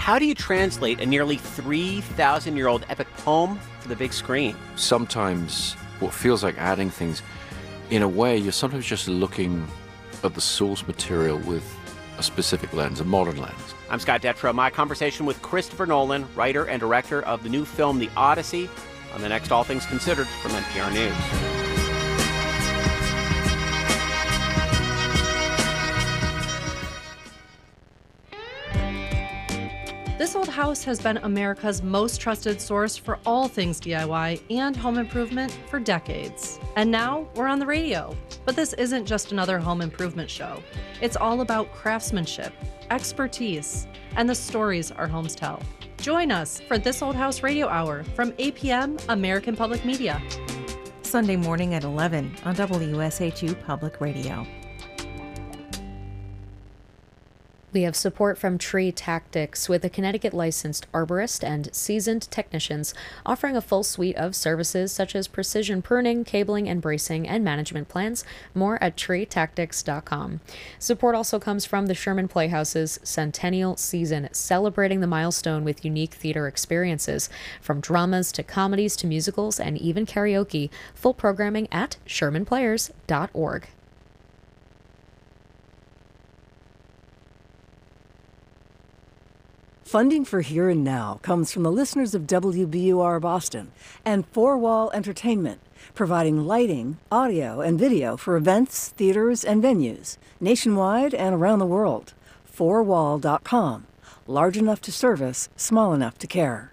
how do you translate a nearly 3,000-year-old epic poem to the big screen? Sometimes what feels like adding things, in a way, you're sometimes just looking at the source material with a specific lens, a modern lens. I'm Scott Detrow. My conversation with Christopher Nolan, writer and director of the new film The Odyssey, on the next All Things Considered from NPR News. This Old House has been America's most trusted source for all things DIY and home improvement for decades. And now we're on the radio. But this isn't just another home improvement show. It's all about craftsmanship, expertise, and the stories our homes tell. Join us for This Old House Radio Hour from 8 p.m. American Public Media. Sunday morning at 11 on WSHU Public Radio. We have support from Tree Tactics, with a Connecticut-licensed arborist and seasoned technicians offering a full suite of services such as precision pruning, cabling and bracing, and management plans. More at treetactics.com. Support also comes from the Sherman Playhouse's Centennial Season, celebrating the milestone with unique theater experiences, from dramas to comedies to musicals and even karaoke. Full programming at shermanplayers.org. Funding for Here and Now comes from the listeners of WBUR Boston and Four Wall Entertainment, providing lighting, audio, and video for events, theaters, and venues nationwide and around the world. Fourwall.com. Large enough to service, small enough to care.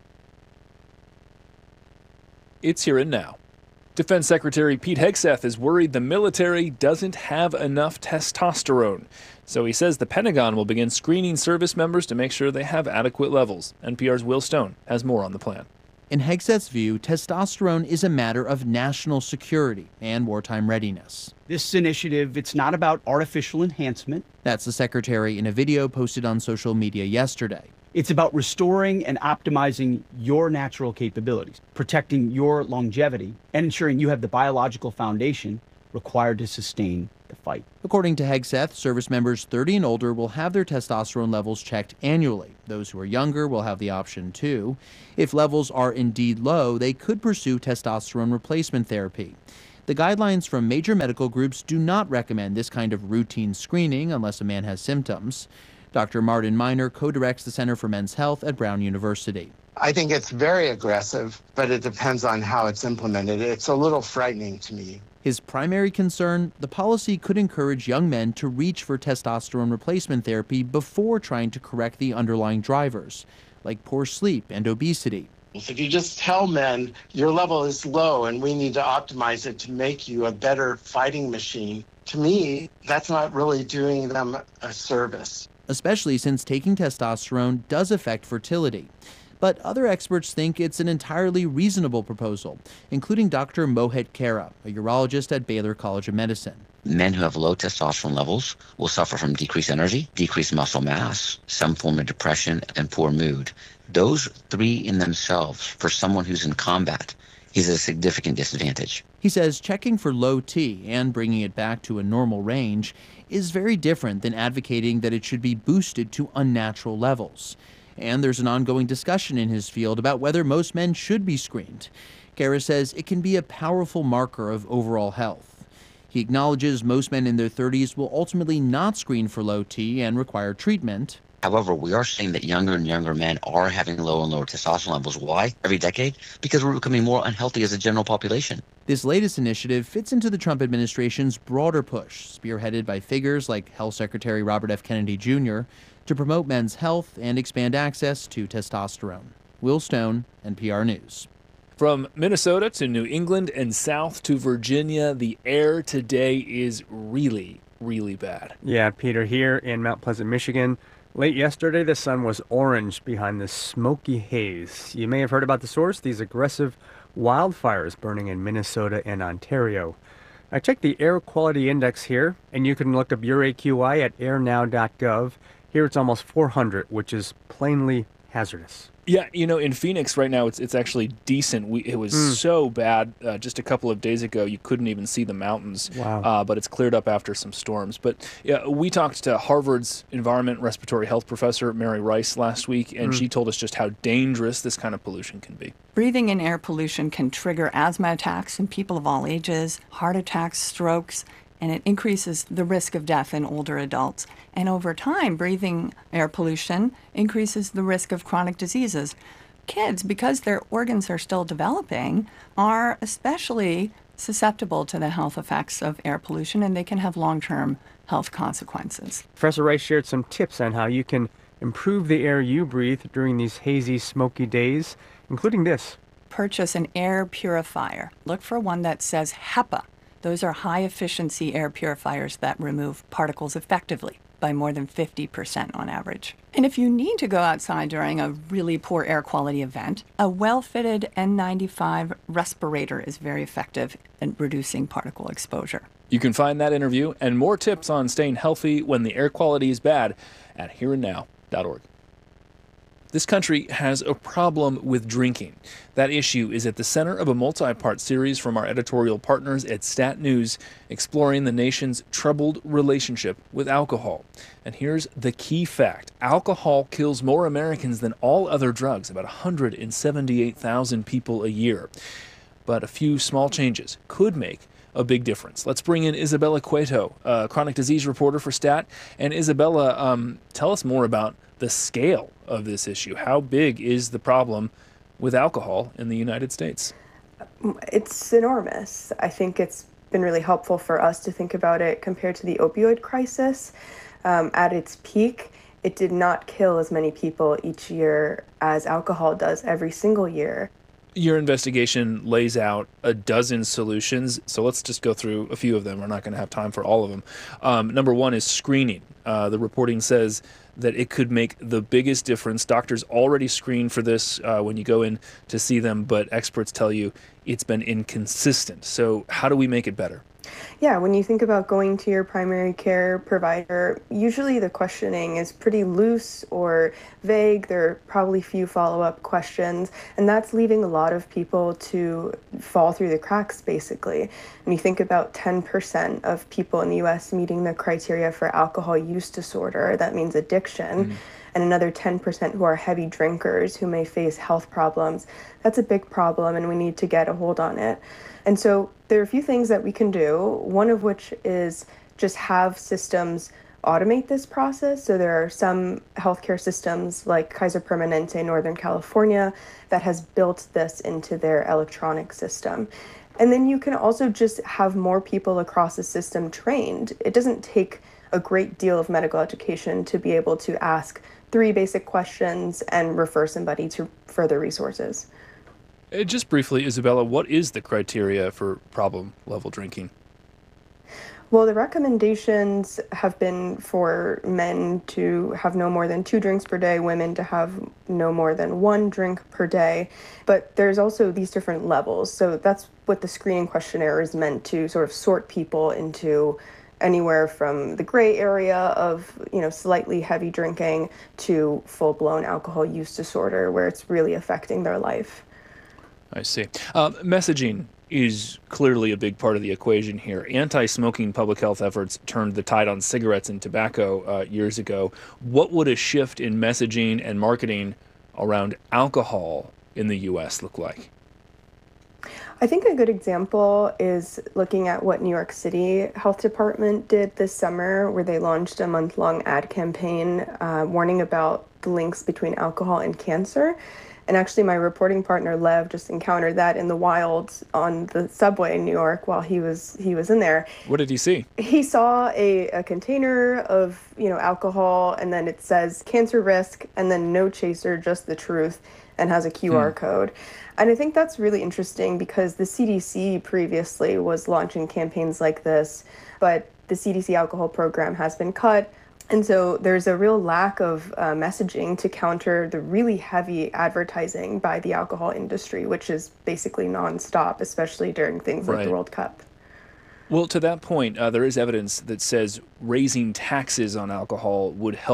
It's Here and Now. Defense Secretary Pete Hegseth is worried the military doesn't have enough testosterone. So he says the Pentagon will begin screening service members to make sure they have adequate levels. NPR's Will Stone has more on the plan. In Hegseth's view, testosterone is a matter of national security and wartime readiness. This initiative, it's not about artificial enhancement. That's the secretary in a video posted on social media yesterday. It's about restoring and optimizing your natural capabilities, protecting your longevity, and ensuring you have the biological foundation required to sustain the fight. According to Hegseth, service members 30 and older will have their testosterone levels checked annually. Those who are younger will have the option too. If levels are indeed low, they could pursue testosterone replacement therapy. The guidelines from major medical groups do not recommend this kind of routine screening unless a man has symptoms. Dr. Martin Miner co-directs the Center for Men's Health at Brown University. I think it's very aggressive, but it depends on how it's implemented. It's a little frightening to me. His primary concern, the policy could encourage young men to reach for testosterone replacement therapy before trying to correct the underlying drivers, like poor sleep and obesity. If you just tell men your level is low and we need to optimize it to make you a better fighting machine, to me, that's not really doing them a service. Especially since taking testosterone does affect fertility. But other experts think it's an entirely reasonable proposal, including Dr. Mohit Khera, a urologist at Baylor College of Medicine. Men who have low testosterone levels will suffer from decreased energy, decreased muscle mass, some form of depression, and poor mood. Those three in themselves, for someone who's in combat, is a significant disadvantage. He says checking for low T and bringing it back to a normal range is very different than advocating that it should be boosted to unnatural levels. And there's an ongoing discussion in his field about whether most men should be screened. Khera says it can be a powerful marker of overall health. He acknowledges most men in their 30s will ultimately not screen for low T and require treatment. However, we are seeing that younger and younger men are having lower and lower testosterone levels. Why? Every decade? Because we're becoming more unhealthy as a general population. This latest initiative fits into the Trump administration's broader push, spearheaded by figures like Health Secretary Robert F. Kennedy Jr., to promote men's health and expand access to testosterone. Will Stone, NPR News. From Minnesota to New England and south to Virginia, the air today is really, really bad. Yeah, Peter, here in Mount Pleasant, Michigan, late yesterday, the sun was orange behind the smoky haze. You may have heard about the source, these aggressive wildfires burning in Minnesota and Ontario. I checked the air quality index here, and you can look up your AQI at airnow.gov. Here it's almost 400, which is plainly hazardous. Yeah, in Phoenix right now, it's actually decent. It was so bad just a couple of days ago, you couldn't even see the mountains. Wow. But it's cleared up after some storms. But yeah, we talked to Harvard's environment respiratory health professor, Mary Rice, last week, and she told us just how dangerous this kind of pollution can be. Breathing in air pollution can trigger asthma attacks in people of all ages, heart attacks, strokes, and it increases the risk of death in older adults. And over time, breathing air pollution increases the risk of chronic diseases. Kids, because their organs are still developing, are especially susceptible to the health effects of air pollution, and they can have long-term health consequences. Professor Rice shared some tips on how you can improve the air you breathe during these hazy, smoky days, including this. Purchase an air purifier. Look for one that says HEPA. Those are high-efficiency air purifiers that remove particles effectively by more than 50% on average. And if you need to go outside during a really poor air quality event, a well-fitted N95 respirator is very effective in reducing particle exposure. You can find that interview and more tips on staying healthy when the air quality is bad at hereandnow.org. This country has a problem with drinking. That issue is at the center of a multi-part series from our editorial partners at Stat News, exploring the nation's troubled relationship with alcohol. And here's the key fact. Alcohol kills more Americans than all other drugs, about 178,000 people a year. But a few small changes could make a big difference. Let's bring in Isabella Cueto, a chronic disease reporter for Stat. And Isabella, tell us more about the scale of this issue. How big is the problem with alcohol in the United States? It's enormous. I think it's been really helpful for us to think about it compared to the opioid crisis. At its peak, it did not kill as many people each year as alcohol does every single year. Your investigation lays out a dozen solutions, so let's just go through a few of them. We're not going to have time for all of them. Number one is screening. The reporting says that it could make the biggest difference. Doctors already screen for this when you go in to see them, but experts tell you it's been inconsistent. So how do we make it better? Yeah, when you think about going to your primary care provider, usually the questioning is pretty loose or vague. There are probably few follow-up questions, and that's leaving a lot of people to fall through the cracks, basically. When you think about 10% of people in the U.S. meeting the criteria for alcohol use disorder, that means addiction, and another 10% who are heavy drinkers who may face health problems. That's a big problem, and we need to get a hold on it. And so there are a few things that we can do, one of which is just have systems automate this process. So there are some healthcare systems like Kaiser Permanente, Northern California, that has built this into their electronic system. And then you can also just have more people across the system trained. It doesn't take a great deal of medical education to be able to ask 3 basic questions and refer somebody to further resources. Just briefly, Isabella, what is the criteria for problem level drinking? Well, the recommendations have been for men to have no more than 2 drinks per day, women to have no more than 1 drink per day. But there's also these different levels. So that's what the screening questionnaire is meant to sort of sort people into, anywhere from the gray area of, slightly heavy drinking to full-blown alcohol use disorder, where it's really affecting their life. I see. Messaging is clearly a big part of the equation here. Anti-smoking public health efforts turned the tide on cigarettes and tobacco years ago. What would a shift in messaging and marketing around alcohol in the U.S. look like? I think a good example is looking at what New York City Health Department did this summer, where they launched a month-long ad campaign warning about the links between alcohol and cancer. And actually, my reporting partner, Lev, just encountered that in the wild on the subway in New York while he was in there. What did he see? He saw a container of, alcohol, and then it says cancer risk, and then no chaser, just the truth, and has a QR code. And I think that's really interesting because the CDC previously was launching campaigns like this, but the CDC alcohol program has been cut. And so there's a real lack of messaging to counter the really heavy advertising by the alcohol industry, which is basically nonstop, especially during things like the World Cup. Well, to that point, there is evidence that says raising taxes on alcohol would help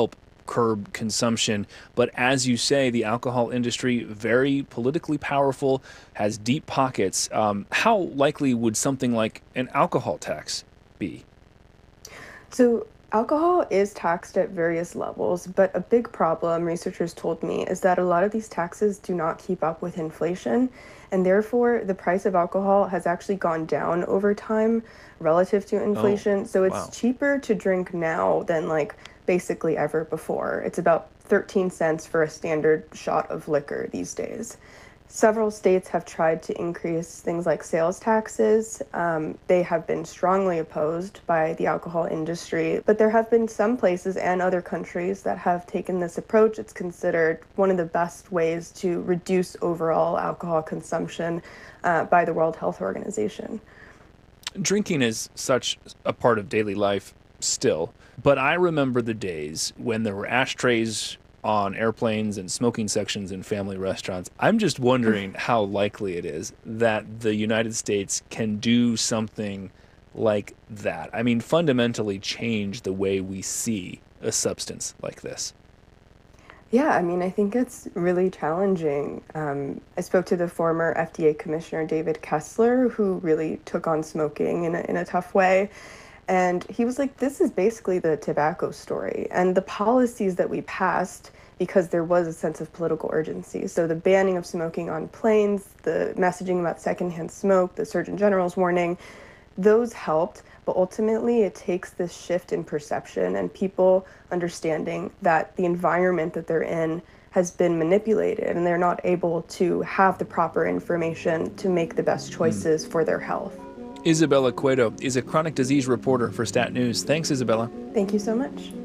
curb consumption. But as you say, the alcohol industry, very politically powerful, has deep pockets. How likely would something like an alcohol tax be? So alcohol is taxed at various levels, but a big problem, researchers told me, is that a lot of these taxes do not keep up with inflation, and therefore the price of alcohol has actually gone down over time relative to inflation. So it's cheaper to drink now than like basically ever before. It's about 13 cents for a standard shot of liquor these days. Several states have tried to increase things like sales taxes. They have been strongly opposed by the alcohol industry, but there have been some places and other countries that have taken this approach. It's considered one of the best ways to reduce overall alcohol consumption by the World Health Organization. Drinking is such a part of daily life still, but I remember the days when there were ashtrays on airplanes and smoking sections in family restaurants. I'm just wondering how likely it is that the United States can do something like that. I mean, fundamentally change the way we see a substance like this. Yeah, I mean, I think it's really challenging. I spoke to the former FDA Commissioner David Kessler, who really took on smoking in a tough way. And he was like, this is basically the tobacco story. And the policies that we passed, because there was a sense of political urgency. So the banning of smoking on planes, the messaging about secondhand smoke, the Surgeon General's warning, those helped. But ultimately, it takes this shift in perception and people understanding that the environment that they're in has been manipulated and they're not able to have the proper information to make the best choices for their health. Isabella Cueto is a chronic disease reporter for Stat News. Thanks, Isabella. Thank you so much.